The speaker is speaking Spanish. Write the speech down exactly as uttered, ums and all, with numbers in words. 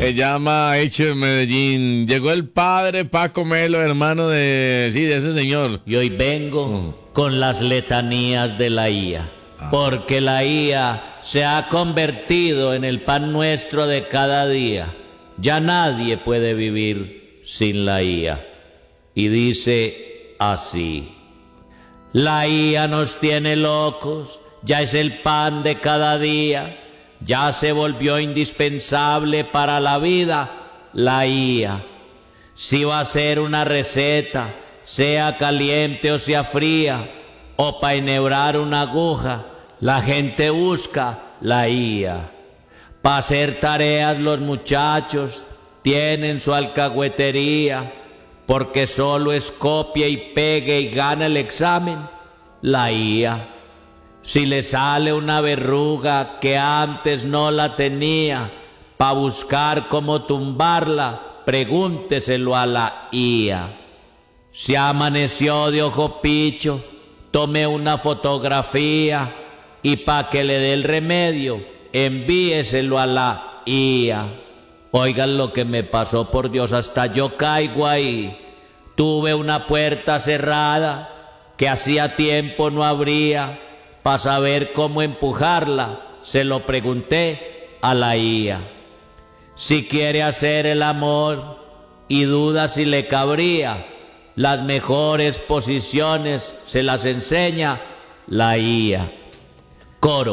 Se llama Hecho en Medellín. Llegó el padre Paco Melo, hermano de, sí, de ese señor. Y hoy vengo mm. con las letanías de la I A. Ah. Porque la I A se ha convertido en el pan nuestro de cada día. Ya nadie puede vivir sin la I A. Y dice así: la I A nos tiene locos, ya es el pan de cada día. Ya se volvió indispensable para la vida la I A. Si va a ser una receta, sea caliente o sea fría, o para enhebrar una aguja, la gente busca la I A. Para hacer tareas los muchachos tienen su alcahuetería, porque solo es copia y pegue y gana el examen la I A. Si le sale una verruga que antes no la tenía, pa' buscar cómo tumbarla, pregúnteselo a la I A. Si amaneció de ojo picho, tome una fotografía y pa' que le dé el remedio, envíeselo a la I A. Oigan lo que me pasó, por Dios, hasta yo caigo ahí. Tuve una puerta cerrada que hacía tiempo no abría. Para saber cómo empujarla, se lo pregunté a la I A. Si quiere hacer el amor y duda si le cabría, las mejores posiciones se las enseña la I A. Coro.